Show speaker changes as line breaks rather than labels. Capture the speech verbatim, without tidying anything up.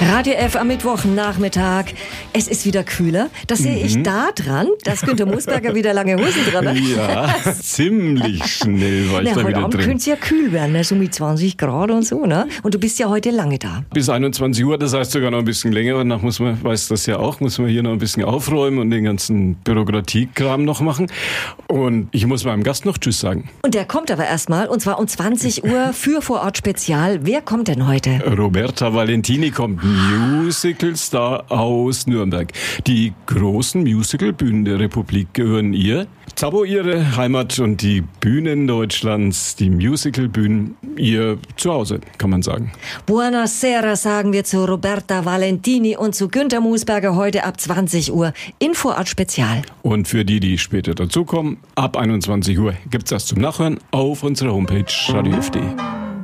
Radio F am Mittwochnachmittag. Es ist wieder kühler. Das sehe
Mhm.
ich da dran, dass Günther Musberger wieder lange Hosen dran hat.
Ja, ziemlich schnell war ich
Na,
da
heute
wieder
Abend
drin.
könnte es ja kühl werden, ne? So mit zwanzig Grad und so. Ne? Und du bist ja heute lange da.
Bis einundzwanzig Uhr, das heißt sogar noch ein bisschen länger. Und danach muss man, weiß das ja auch, muss man hier noch ein bisschen aufräumen und den ganzen Bürokratiekram noch machen. Und ich muss meinem Gast noch Tschüss sagen.
Und der kommt aber erstmal, und zwar um zwanzig Uhr für Vorort Spezial. Wer kommt denn heute?
Roberta Valentini kommt, Musicalstar aus Nürnberg. Die großen Musicalbühnen der Republik gehören ihr. Zabo ihre Heimat und die Bühnen Deutschlands, die Musicalbühnen ihr Zuhause, kann man sagen.
Buonasera sagen wir zu Roberta Valentini und zu Günther Musberger heute ab zwanzig Uhr in Vorort Spezial.
Und für die, die später dazukommen, ab einundzwanzig Uhr gibt's das zum Nachhören auf unserer Homepage radio f punkt d e.